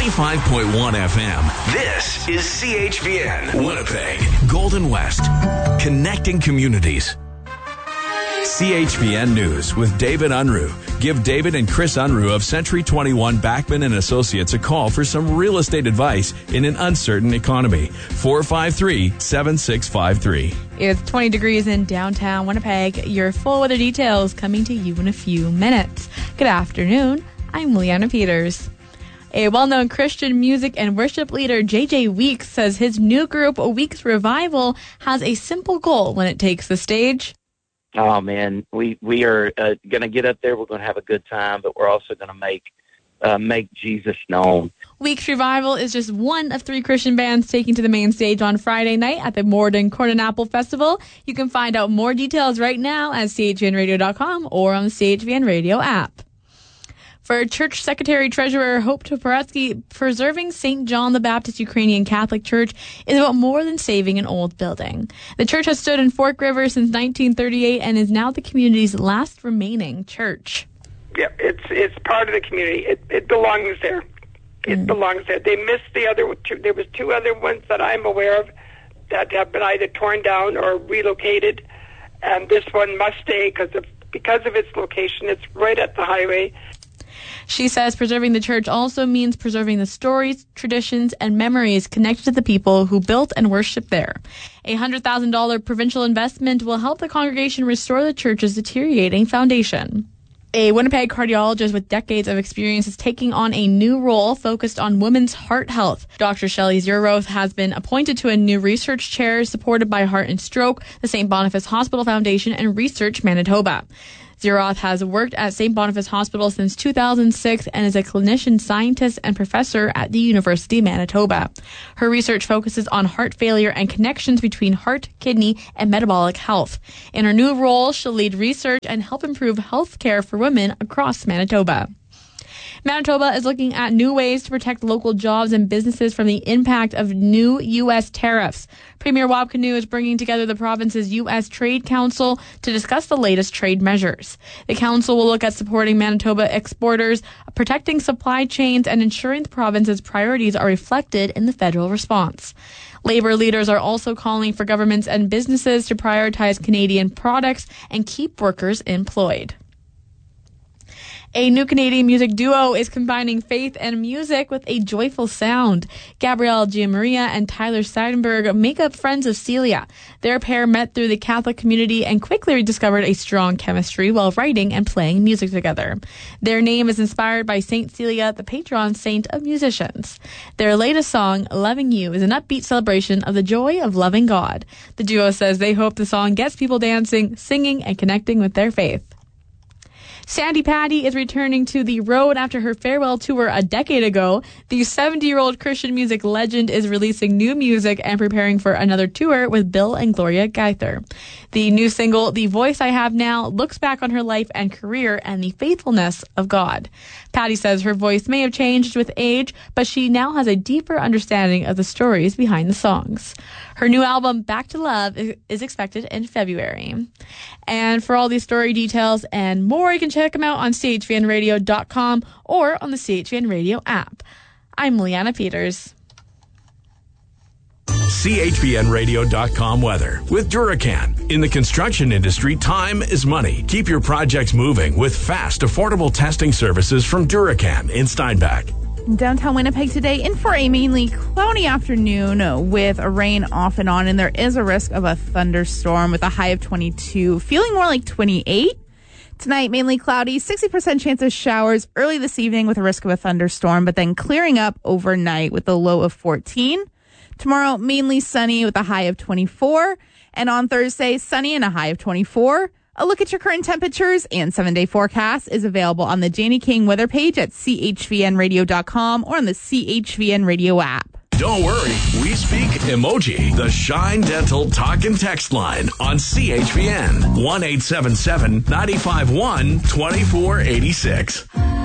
95.1 FM. This is CHVN, Winnipeg, Golden West, connecting communities. CHVN News with David Unruh. Give David and Chris Unruh of Century 21 Backman and Associates a call for some real estate advice in an uncertain economy. 453-7653. It's 20 degrees in downtown Winnipeg. Your full weather details coming to you in a few minutes. Good afternoon. I'm Leanna Peters. A well-known Christian music and worship leader, J.J. Weeks, says his new group, Weeks Revival, has a simple goal when it takes the stage. Oh, man, we are going to get up there. We're going to have a good time, but we're also going to make Jesus known. Weeks Revival is just one of 3 Christian bands taking to the main stage on Friday night at the Morden Corn and Apple Festival. You can find out more details right now at chvnradio.com or on the CHVN Radio app. For Church Secretary Treasurer Hope Toporetsky, preserving St. John the Baptist Ukrainian Catholic Church is about more than saving an old building. The church has stood in Fork River since 1938 and is now the community's last remaining church. Yeah, it's part of the community. It belongs there. It belongs there. They missed the other two. There was 2 other ones that I'm aware of that have been either torn down or relocated, and this one must stay because of its location. It's right at the highway. She says preserving the church also means preserving the stories, traditions, and memories connected to the people who built and worshiped there. A $100,000 provincial investment will help the congregation restore the church's deteriorating foundation. A Winnipeg cardiologist with decades of experience is taking on a new role focused on women's heart health. Dr. Shelley Zeroth has been appointed to a new research chair supported by Heart and Stroke, the St. Boniface Hospital Foundation, and Research Manitoba. Zeroth has worked at St. Boniface Hospital since 2006 and is a clinician scientist and professor at the University of Manitoba. Her research focuses on heart failure and connections between heart, kidney, and metabolic health. In her new role, she'll lead research and help improve health care for women across Manitoba. Manitoba is looking at new ways to protect local jobs and businesses from the impact of new U.S. tariffs. Premier Wab Kinew is bringing together the province's U.S. Trade Council to discuss the latest trade measures. The council will look at supporting Manitoba exporters, protecting supply chains, and ensuring the province's priorities are reflected in the federal response. Labor leaders are also calling for governments and businesses to prioritize Canadian products and keep workers employed. A new Canadian music duo is combining faith and music with a joyful sound. Gabrielle Gianmaria and Tyler Seidenberg make up Friends of Celia. Their pair met through the Catholic community and quickly discovered a strong chemistry while writing and playing music together. Their name is inspired by Saint Celia, the patron saint of musicians. Their latest song, Loving You, is an upbeat celebration of the joy of loving God. The duo says they hope the song gets people dancing, singing, and connecting with their faith. Sandi Patty is returning to the road after her farewell tour a decade ago. The 70-year-old Christian music legend is releasing new music and preparing for another tour with Bill and Gloria Gaither. The new single, The Voice I Have Now, looks back on her life and career and the faithfulness of God. Patty says her voice may have changed with age, but she now has a deeper understanding of the stories behind the songs. Her new album, Back to Love, is expected in February. And for all these story details and more, you can check them out on chvnradio.com or on the CHVN Radio app. I'm Leanna Peters. CHVNradio.com weather with Duracan. In the construction industry, time is money. Keep your projects moving with fast, affordable testing services from Duracan in Steinbach. Downtown Winnipeg today, in for a mainly cloudy afternoon with rain off and on, and there is a risk of a thunderstorm with a high of 22, feeling more like 28. Tonight, mainly cloudy, 60% chance of showers early this evening with a risk of a thunderstorm, but then clearing up overnight with a low of 14. Tomorrow, mainly sunny with a high of 24. And on Thursday, sunny and a high of 24. A look at your current temperatures and 7-day forecast is available on the Janie King weather page at chvnradio.com or on the CHVN Radio app. Don't worry, we speak emoji. The Shine Dental Talk and Text line on CHVN 1-877-951-2486.